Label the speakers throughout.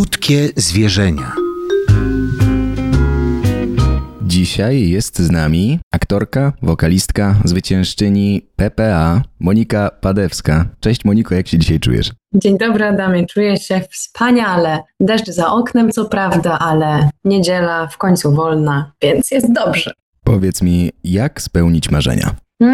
Speaker 1: Słodkie zwierzenia.
Speaker 2: Dzisiaj jest z nami aktorka, wokalistka, zwyciężczyni PPA Monika Padewska. Cześć Moniko, jak się dzisiaj czujesz?
Speaker 3: Dzień dobry Adamie, czuję się wspaniale. Deszcz za oknem co prawda, ale niedziela w końcu wolna, więc jest dobrze.
Speaker 2: Powiedz mi, jak spełnić marzenia?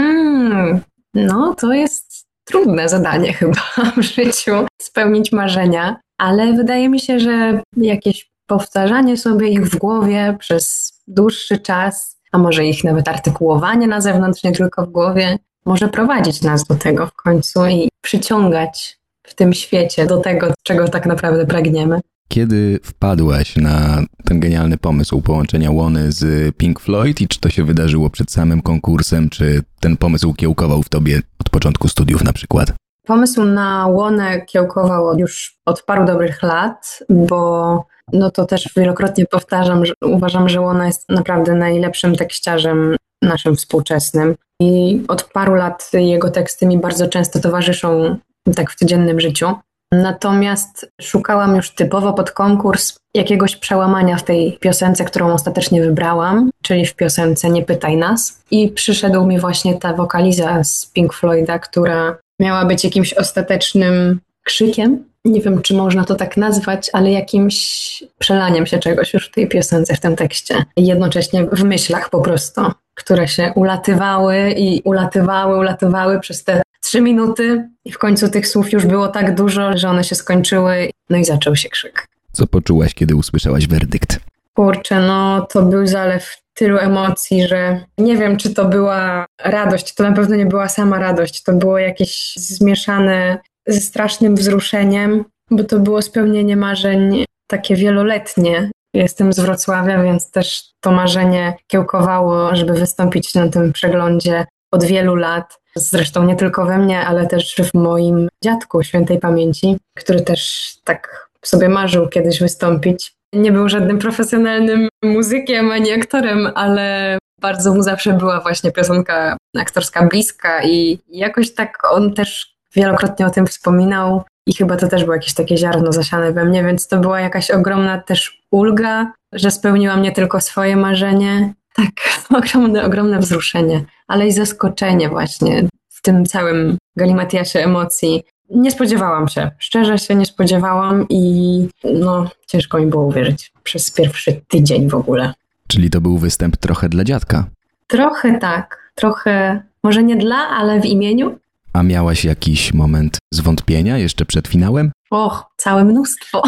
Speaker 3: No to jest trudne zadanie chyba w życiu, spełnić marzenia, ale wydaje mi się, że jakieś powtarzanie sobie ich w głowie przez dłuższy czas, a może ich nawet artykułowanie na zewnątrz, nie tylko w głowie, może prowadzić nas do tego w końcu i przyciągać w tym świecie do tego, czego tak naprawdę pragniemy.
Speaker 2: Kiedy wpadłaś na ten genialny pomysł połączenia Łony z Pink Floyd i czy to się wydarzyło przed samym konkursem, czy ten pomysł kiełkował w tobie od początku studiów na przykład?
Speaker 3: Pomysł na Łonę kiełkował już od paru dobrych lat, bo to też wielokrotnie powtarzam, że uważam, że Łona jest naprawdę najlepszym tekściarzem naszym współczesnym i od paru lat jego teksty mi bardzo często towarzyszą tak w codziennym życiu. Natomiast szukałam już typowo pod konkurs jakiegoś przełamania w tej piosence, którą ostatecznie wybrałam, czyli w piosence Nie pytaj nas. I przyszedł mi właśnie ta wokaliza z Pink Floyda, która miała być jakimś ostatecznym krzykiem. Nie wiem, czy można to tak nazwać, ale jakimś przelaniem się czegoś już w tej piosence, w tym tekście. I jednocześnie w myślach po prostu, które się ulatywały i ulatywały przez te 3 minuty i w końcu tych słów już było tak dużo, że one się skończyły, no i zaczął się krzyk.
Speaker 2: Co poczułaś, kiedy usłyszałaś werdykt?
Speaker 3: Kurczę, to był zalew tylu emocji, że nie wiem, czy to była radość, to na pewno nie była sama radość, to było jakieś zmieszane ze strasznym wzruszeniem, bo to było spełnienie marzeń takie wieloletnie. Jestem z Wrocławia, więc też to marzenie kiełkowało, żeby wystąpić na tym przeglądzie od wielu lat. Zresztą nie tylko we mnie, ale też w moim dziadku świętej pamięci, który też tak sobie marzył kiedyś wystąpić. Nie był żadnym profesjonalnym muzykiem ani aktorem, ale bardzo mu zawsze była właśnie piosenka aktorska bliska i jakoś tak on też wielokrotnie o tym wspominał i chyba to też było jakieś takie ziarno zasiane we mnie, więc to była jakaś ogromna też ulga, że spełniłam nie tylko swoje marzenie, tak, ogromne wzruszenie, ale i zaskoczenie właśnie w tym całym galimatiasie emocji. Nie spodziewałam się, szczerze się nie spodziewałam i ciężko mi było uwierzyć przez pierwszy tydzień w ogóle.
Speaker 2: Czyli to był występ trochę dla dziadka?
Speaker 3: Trochę tak, trochę, może nie dla, ale w imieniu.
Speaker 2: A miałaś jakiś moment zwątpienia jeszcze przed finałem?
Speaker 3: Całe mnóstwo.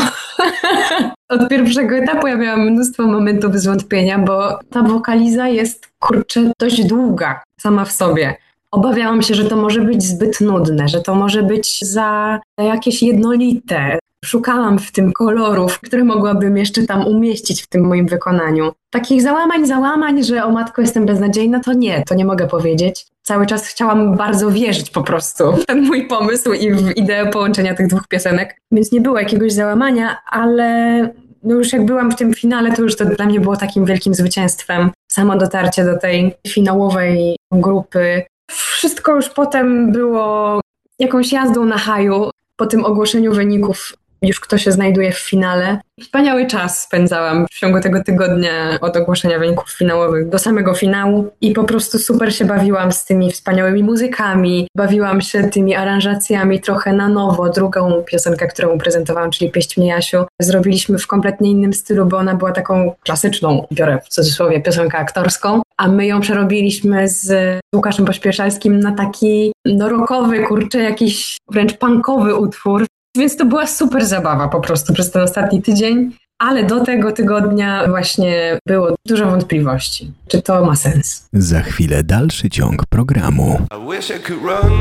Speaker 3: Od pierwszego etapu ja miałam mnóstwo momentów zwątpienia, bo ta wokaliza jest, dość długa sama w sobie. Obawiałam się, że to może być zbyt nudne, że to może być za jakieś jednolite. Szukałam w tym kolorów, które mogłabym jeszcze tam umieścić w tym moim wykonaniu. Takich załamań, że o matko jestem beznadziejna, to nie mogę powiedzieć. Cały czas chciałam bardzo wierzyć po prostu w ten mój pomysł i w ideę połączenia tych dwóch piosenek. Więc nie było jakiegoś załamania, ale już jak byłam w tym finale, to już to dla mnie było takim wielkim zwycięstwem. Samo dotarcie do tej finałowej grupy. Wszystko już potem było jakąś jazdą na haju. Po tym ogłoszeniu wyników już kto się znajduje w finale. Wspaniały czas spędzałam w ciągu tego tygodnia od ogłoszenia wyników finałowych do samego finału i po prostu super się bawiłam z tymi wspaniałymi muzykami, bawiłam się tymi aranżacjami trochę na nowo. Drugą piosenkę, którą prezentowałam, czyli Pieść mnie Jasiu, zrobiliśmy w kompletnie innym stylu, bo ona była taką klasyczną, biorę w cudzysłowie, piosenkę aktorską, a my ją przerobiliśmy z Łukaszem Pośpieszalskim na taki rockowy, jakiś wręcz punkowy utwór. Więc to była super zabawa po prostu przez ten ostatni tydzień, ale do tego tygodnia właśnie było dużo wątpliwości, czy to ma sens.
Speaker 2: Za chwilę dalszy ciąg programu.
Speaker 4: I wish I could run